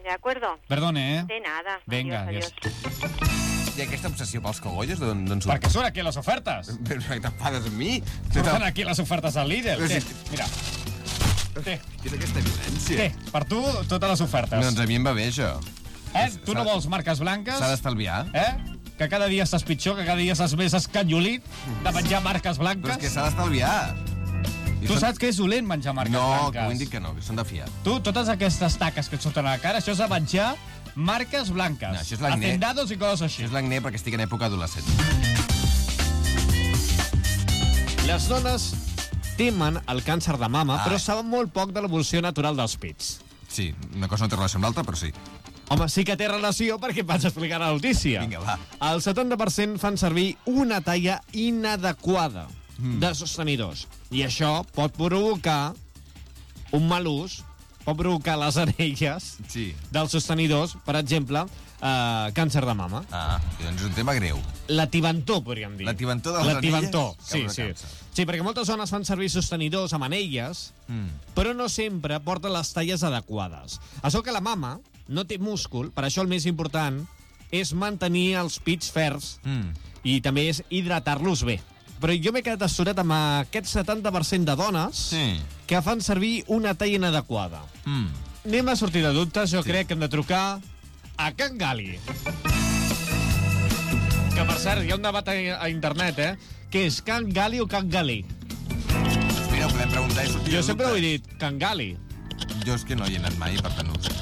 ¿De acuerdo? Perdone, De nada. Venga, adiós. I aquesta obsessió pels cogollos d'on surt? Perquè són aquí les ofertes. Però t'enfades amb mi? Surten aquí les ofertes del líder. Però Té, si- mira. Té, Què és aquesta violència? per tu, totes les ofertes. Doncs a mi em va bé, això. Tu no vols marques blanques? S'ha d'estalviar. Que cada dia estàs pitjor, que cada dia estàs més escanyolit de menjar marques Però blanques. és que s'ha d'estalviar. Tu saps que és dolent menjar marques No, blanques. que ho indic que no, que són de fiar. Tu, totes aquestes taques que et surten a la cara, això és de menjar marques blanques. No, això és l'acné. Hacendados i coses així. Això és l'acné perquè estic en època adolescent. Les dones temen el càncer de mama, però saben molt poc de l'evolució natural dels pits. Sí, una cosa no té relació amb l'altra, però sí. Home, sí que té relació perquè em vaig explicar la notícia. Vinga, va. El 70% fan servir una talla inadequada de sostenidors. I això pot provocar un mal ús, pot provocar les anelles dels sostenidors, per exemple, càncer de mama. Doncs és un tema greu. La tibantor, podríem dir. La tibantor de les La tibantor, anelles? sí. Sí, perquè moltes dones fan servir sostenidors amb anelles, però no sempre porten les talles adequades. Això que la mama no té múscul, per això el més important és mantenir els pits ferms i també és hidratar-los bé. Però jo m'he quedat astorat amb aquest 70% de dones que fan servir una talla inadequada. Anem a sortir de dubtes, jo crec que hem de trucar a Can Gali. Que, per cert, hi ha un debat a internet, Què és, Can Gali o Can Galí? Mira, ho podem preguntar i sortir. Jo sempre ho he dit, Can Gali. Jo és que no hi he anat mai, per tant no ho sé.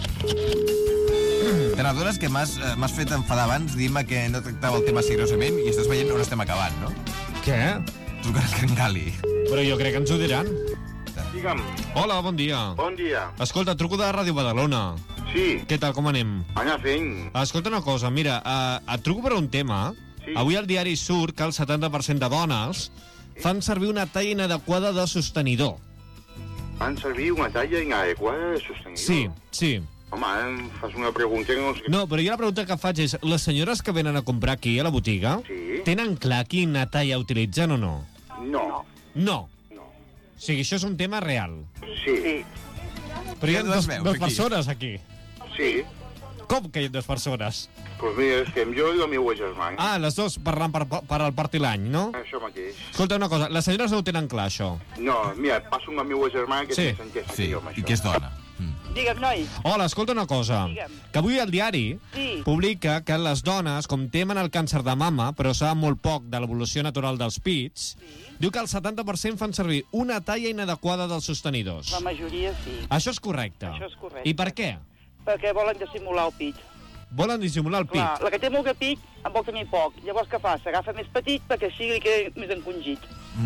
Te n'adones que m'has fet enfadar abans dient-me que no tractava el tema seriosament i estàs veient on estem acabant, no? Què? Trucaràs Can Gali. Però jo crec que ens ho diran. Digue'm. Hola, bon dia. Bon dia. Escolta, truco de Ràdio Badalona. Sí. Què tal, com anem? Anar fent. Escolta una cosa, mira, et truco per un tema. Sí. Avui al diari surt que el 70% de dones fan servir una talla inadequada de sostenidor. Fan servir una talla inadequada de sostenidor? Sí. Home, em fas una pregunta que no sé... No, però jo la pregunta que faig és, les senyores que venen a comprar aquí a la botiga, tenen clar quina talla utilitzen o no? No. No. O sigui, això és un tema real. Sí. Però hi ha dues persones aquí. Sí. Com que hi ha dues persones? Doncs mira, estem jo i la meva germana. Ah, les dues parlant per al part i l'any, no? Això mateix. Escolta una cosa, les senyores no ho tenen clar, això. No, mira, passo amb la meva germana que Sí. s'entesta Sí, jo amb això. i que és dona. Digue'm, noi. Hola, escolta una cosa. Digue'm. Que avui el diari publica que les dones, com temen el càncer de mama, però saben molt poc de l'evolució natural dels pits, diu que el 70% fan servir una talla inadequada dels sostenidors. La majoria sí. Això és correcte. Això és correcte. I per què? Perquè volen dissimular el pit. Volen dissimular el pit. Clar, la que té molt de pit en vol tenir poc. Llavors què fa? S'agafa més petit perquè així li queda més encongit.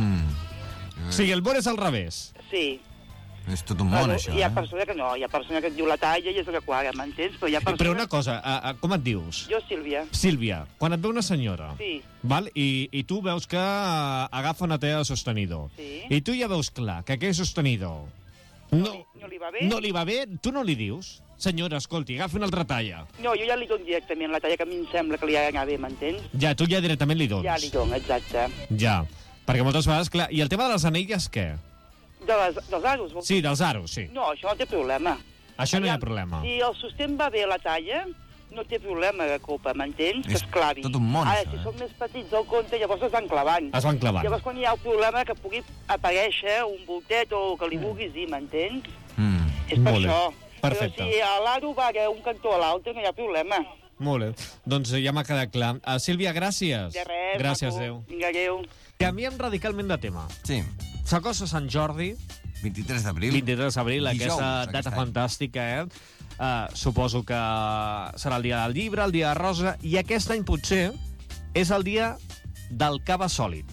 O sigui, el bon és al revés. Sí. És tot un món, Bueno, això, hi ha persona que no, hi ha persona que et diu la talla i és adequada, m'entens? Però hi ha persona... Però una cosa, com et dius? Jo, Sílvia. Sílvia, quan et ve una senyora, Sí. val? I tu veus que agafa una talla de sostenidor, Sí. i tu ja veus clar que aquell sostenidor no li va bé? no li va bé, tu no li dius, senyora, escolti, agafi una altra talla. No, jo ja li dono directament la talla que a mi em sembla que li ha d'anar bé, m'entens? Ja, tu ja directament li dones. Ja li dono, exacte. Ja, perquè moltes vegades, clar, i el tema de les anelles, què? Dels aros? Sí, dels aros, sí. No, això no té problema. Això no hi ha problema. Si el sostén va bé la talla, no té problema de copa, m'entens? Que es clavi. tot un món, Ara, això, si són més petits del compte, llavors es van clavant. Es van clavant. Llavors, quan hi ha el problema que pugui aparèixer un voltet o que li vulguis dir, m'entens? És per Molt bé. això. Perfecte. Però si a l'aro va d'un cantó a l'altre, no hi ha problema. Molt bé. Doncs ja m'ha quedat clar. Sílvia, gràcies. De res, Gràcies, maco. adéu. Vinga, adéu. Canviem radicalment de tema. Sí. S'acosta Sant Jordi. 23 d'abril. 23 d'abril, Dijous, aquesta aquest data any. fantàstica, suposo que serà el dia del llibre, el dia de rosa, i aquest any potser és el dia del cava sòlid.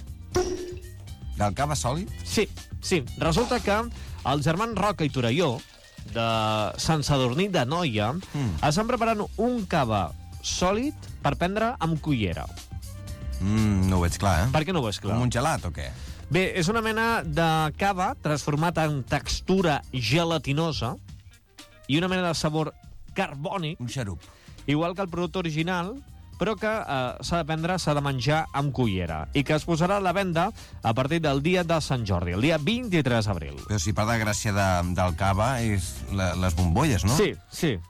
Del cava sòlid? Sí. Resulta que els germans Roca i Torelló, de Sant Sadurní de Noia, estan preparant un cava sòlid per prendre amb cullera. No ho veig clar, Per què no ho veig clar? Com un gelat o què? Bé, és una mena de cava transformat en textura gelatinosa i una mena de sabor carbònic. Un xarup. Igual que el producte original, però que s'ha de prendre, s'ha de menjar amb cullera i que es posarà a la venda a partir del dia de Sant Jordi, el dia 23 d'abril. Però si part de gràcia del cava és les bombolles, no? Sí.